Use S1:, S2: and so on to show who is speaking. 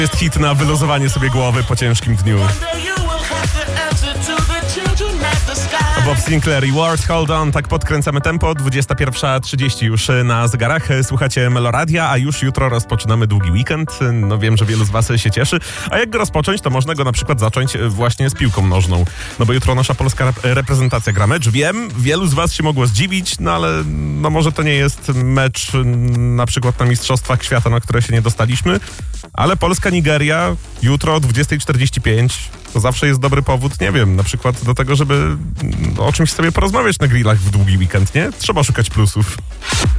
S1: Jest hit na wyluzowanie sobie głowy po ciężkim dniu. Bob Sinclair i Wars Hold On, tak podkręcamy tempo, 21:30 już na zegarach. Słuchacie Meloradia, a już jutro rozpoczynamy długi weekend. No wiem, że wielu z was się cieszy. A jak go rozpocząć, to można go na przykład zacząć właśnie z piłką nożną. No bo jutro nasza polska reprezentacja gra mecz. Wiem, wielu z was się mogło zdziwić, no ale no może to nie jest mecz na przykład na Mistrzostwach Świata, na które się nie dostaliśmy, ale Polska-Nigeria jutro o 20:45 to zawsze jest dobry powód, nie wiem, na przykład do tego, żeby o czymś sobie porozmawiać na grillach w długi weekend, nie? Trzeba szukać plusów.